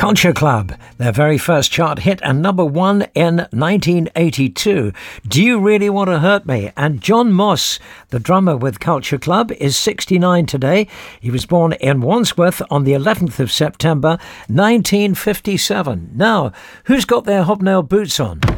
Culture Club, their very first chart hit and number one in 1982. Do You Really Want to Hurt Me? And John Moss, the drummer with Culture Club, is 69 today. He was born in Wandsworth on the 11th of September, 1957. Now, who's got their hobnail boots on?